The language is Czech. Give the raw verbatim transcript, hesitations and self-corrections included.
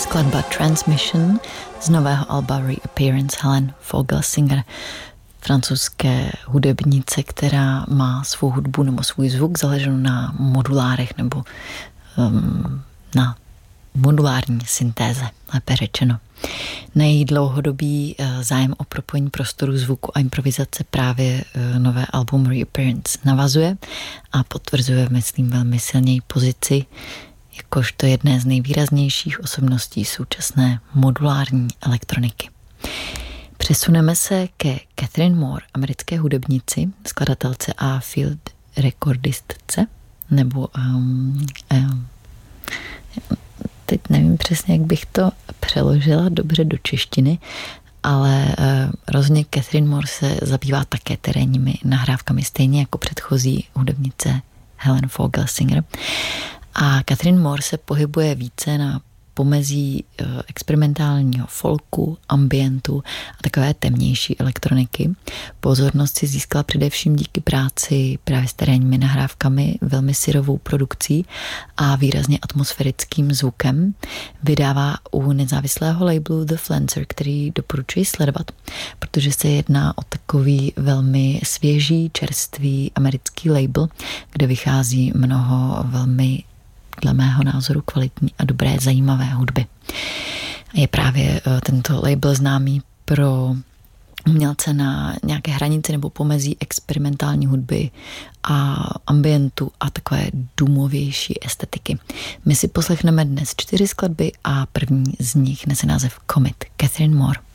Skladba Transmission z nového alba Reappearance Helen Vogelsinger, francouzské hudebnice, která má svou hudbu nebo svůj zvuk založenou na modulárech nebo um, na modulární syntéze, lépe řečeno. Na její dlouhodobý uh, zájem o propojení prostoru, zvuku a improvizace právě uh, nové album Reappearance navazuje a potvrzuje, myslím, velmi silněji pozici jakožto jedné z nejvýraznějších osobností současné modulární elektroniky. Přesuneme se ke Catherine Moore, americké hudebnici, skladatelce a field recordistce, nebo um, um, teď nevím přesně, jak bych to přeložila dobře do češtiny, ale uh, rozhodně Catherine Moore se zabývá také terénními nahrávkami, stejně jako předchozí hudebnice Helen Vogelsinger. A Catherine Moore se pohybuje více na pomezí experimentálního folku, ambientu a takové temnější elektroniky. Pozornost si získala především díky práci právě s terénními nahrávkami, velmi syrovou produkcí a výrazně atmosférickým zvukem. Vydává u nezávislého labelu The Flancer, který doporučuji sledovat, protože se jedná o takový velmi svěží, čerstvý americký label, kde vychází mnoho velmi dle mého názoru kvalitní a dobré, zajímavé hudby. Je právě tento label známý pro umělce na nějaké hranici nebo pomezí experimentální hudby a ambientu a takové důmovější estetiky. My si poslechneme dnes čtyři skladby a první z nich nese název Comet, Catherine Moore.